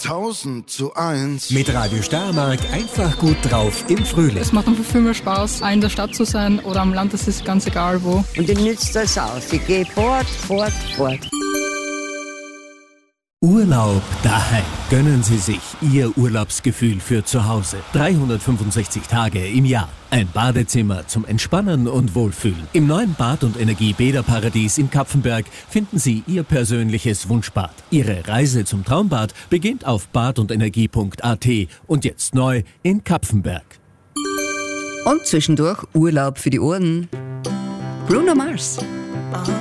1000:1. Mit Radio Steiermark einfach gut drauf im Frühling. Es macht einfach viel mehr Spaß, auch in der Stadt zu sein oder am Land, das ist ganz egal wo. Und ich nütze das aus. Ich gehe fort. Urlaub daheim. Gönnen Sie sich Ihr Urlaubsgefühl für zu Hause. 365 Tage im Jahr. Ein Badezimmer zum Entspannen und Wohlfühlen. Im neuen Bad- und Energie-Bäderparadies in Kapfenberg finden Sie Ihr persönliches Wunschbad. Ihre Reise zum Traumbad beginnt auf badundenergie.at und jetzt neu in Kapfenberg. Und zwischendurch Urlaub für die Ohren. Bruno Mars.